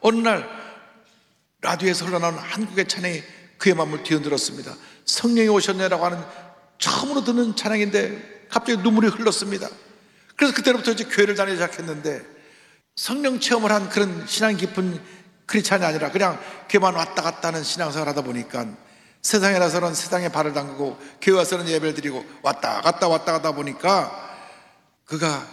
어느 날 라디오에서 흘러나오는 한국의 찬양이 그의 마음을 뒤흔들었습니다. 성령이 오셨네라고 하는 처음으로 듣는 찬양인데 갑자기 눈물이 흘렀습니다. 그래서 그때부터 이제 교회를 다니기 시작했는데, 성령 체험을 한 그런 신앙 깊은 크리스찬이 아니라 그냥 교회만 왔다 갔다 하는 신앙생활을 하다 보니까, 세상에 나서는 세상에 발을 담그고 교회 와서는 예배를 드리고 왔다 갔다 보니까 그가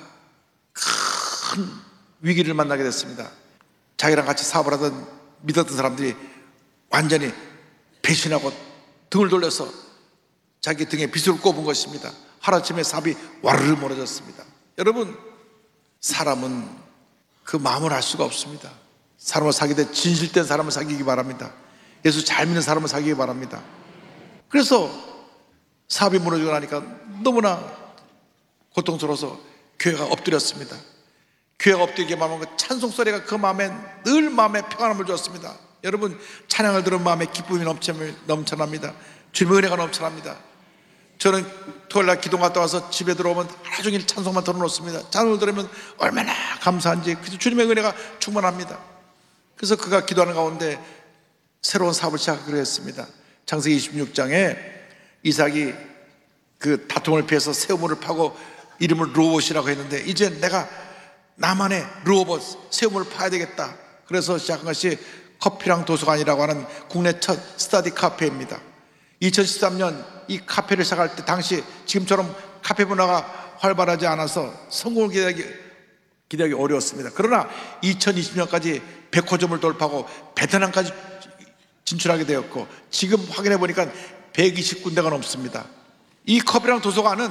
큰 위기를 만나게 됐습니다. 자기랑 같이 사업을 하던 믿었던 사람들이 완전히 배신하고 등을 돌려서 자기 등에 빗을 꼽은 것입니다. 하루아침에 사업이 와르르 무너졌습니다. 여러분, 사람은 그 마음을 알 수가 없습니다. 사람을 사귀되 진실된 사람을 사귀기 바랍니다. 예수 잘 믿는 사람을 사귀기 바랍니다. 그래서 사업이 무너지고 나니까 너무나 고통스러워서 교회가 엎드렸습니다. 교회가 엎드리게 마음은 그 찬송 소리가 그 마음에 늘 마음에 평안함을 주었습니다. 여러분, 찬양을 들은 마음에 기쁨이 넘쳐납니다. 주님의 은혜가 넘쳐납니다. 저는 토요일날 기도 갔다 와서 집에 들어오면 하루 종일 찬송만 들어놓습니다. 찬송을 들으면 얼마나 감사한지, 그래서 주님의 은혜가 충만합니다. 그래서 그가 기도하는 가운데 새로운 사업을 시작하기로 했습니다. 창세기 26장에 이삭이 그 다툼을 피해서 새우물을 파고 이름을 르호봇이라고 했는데, 이제 내가 나만의 르호봇 새우물을 파야 되겠다. 그래서 시작한 것이 커피랑 도서관이라고 하는 국내 첫 스터디 카페입니다. 2013년 이 카페를 시작할 때 당시 지금처럼 카페 문화가 활발하지 않아서 성공을 기대하기 어려웠습니다. 그러나 2020년까지 100호점을 돌파하고 베트남까지 진출하게 되었고, 지금 확인해 보니까 120군데가 넘습니다. 이 커피랑 도서관은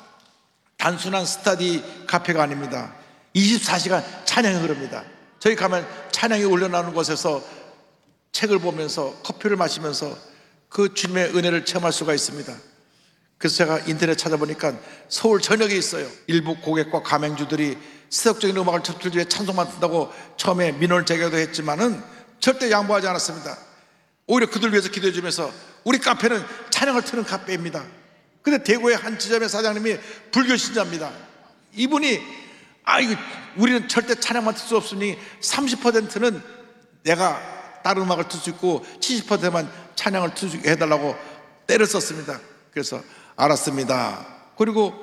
단순한 스터디 카페가 아닙니다. 24시간 찬양이 흐릅니다. 저희 가면 찬양이 올려나오는 곳에서 책을 보면서 커피를 마시면서 그 주님의 은혜를 체험할 수가 있습니다. 그래서 제가 인터넷 찾아보니까 서울 전역에 있어요. 일부 고객과 가맹주들이 세속적인 음악을 틀기 위해 찬송만 튼다고 처음에 민원을 제기도 했지만은 절대 양보하지 않았습니다. 오히려 그들 위해서 기도해 주면서 우리 카페는 찬양을 트는 카페입니다. 근데 대구의 한 지점의 사장님이 불교 신자입니다. 이분이 이거 우리는 절대 찬양만 틀 수 없으니 30%는 내가 다른 음악을 틀 수 있고 70%만 찬양을 틀 수 있게 해달라고 때를 썼습니다. 그래서 알았습니다. 그리고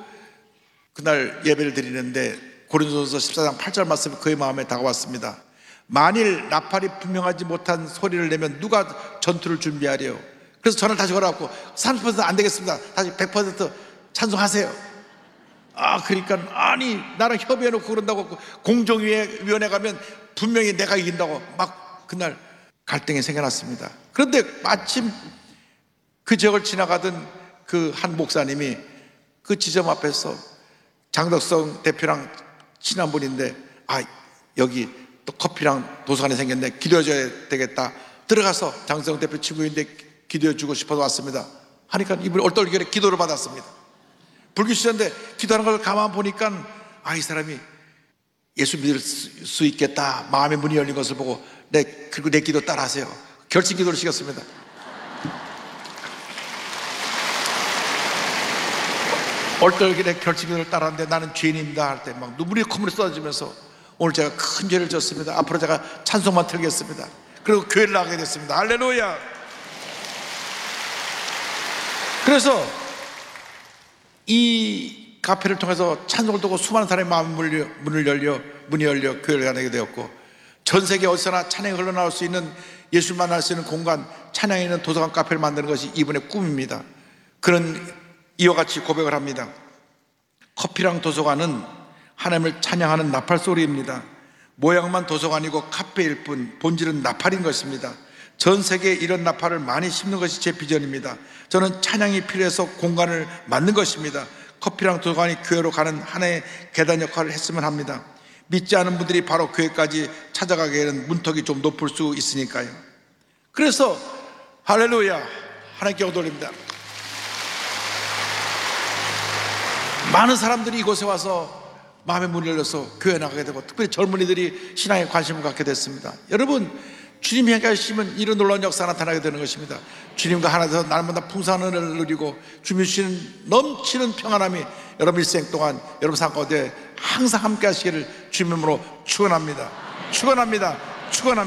그날 예배를 드리는데 고린도전서 14장 8절 말씀이 그의 마음에 다가왔습니다. 만일 나팔이 분명하지 못한 소리를 내면 누가 전투를 준비하래요? 그래서 전화를 다시 걸어갖고 30% 안 되겠습니다. 다시 100% 찬송하세요. 그러니까 아니 나랑 협의해놓고 그런다고 공정위원회 가면 분명히 내가 이긴다고 막 그날 갈등이 생겨났습니다. 그런데 마침 그 지역을 지나가던 그 한 목사님이 그 지점 앞에서 장덕성 대표랑 친한 분인데 여기 또 커피랑 도서관이 생겼네, 기도해줘야 되겠다. 들어가서 장덕성 대표 친구인데 기도해주고 싶어서 왔습니다 하니까 이분이 얼떨결에 기도를 받았습니다. 불교 신자인데 기도하는 걸 가만 보니까 이 사람이 예수 믿을 수 있겠다 마음의 문이 열린 것을 보고 그리고 내 기도 따라하세요. 결심 기도를 시켰습니다. 얼떨결에 결심 기도를 따라하는데 나는 죄인입니다 할 때 막 눈물이 콧물이 쏟아지면서 오늘 제가 큰 죄를 졌습니다. 앞으로 제가 찬송만 틀겠습니다. 그리고 교회를 나가게 됐습니다. 할렐루야. 그래서 이 카페를 통해서 찬송을 듣고 수많은 사람의 문이 열려 교회를 가게 되었고, 전 세계 어디서나 찬양이 흘러나올 수 있는, 예수를 만날 수 있는 공간, 찬양이 있는 도서관 카페를 만드는 것이 이분의 꿈입니다. 그는 이와 같이 고백을 합니다. 커피랑 도서관은 하나님을 찬양하는 나팔 소리입니다. 모양만 도서관이고 카페일 뿐 본질은 나팔인 것입니다. 전 세계에 이런 나팔을 많이 심는 것이 제 비전입니다. 저는 찬양이 필요해서 공간을 만든 것입니다. 커피랑 도서관이 교회로 가는 하나의 계단 역할을 했으면 합니다. 믿지 않은 분들이 바로 교회까지 찾아가기에는 문턱이 좀 높을 수 있으니까요. 그래서 할렐루야, 하나님께 영광 돌립니다. 많은 사람들이 이곳에 와서 마음의 문을 열려서 교회 나가게 되고, 특별히 젊은이들이 신앙에 관심을 갖게 됐습니다. 여러분, 주님이 행하시면 이런 놀라운 역사가 나타나게 되는 것입니다. 주님과 하나 되어서 날마다 풍성한 은혜를 누리고 주님이 주시는 넘치는 평안함이 여러분 일생 동안 여러분 삶 가운데 항상 함께 하시기를 주님으로 축원합니다. 축원합니다. 축원합니다.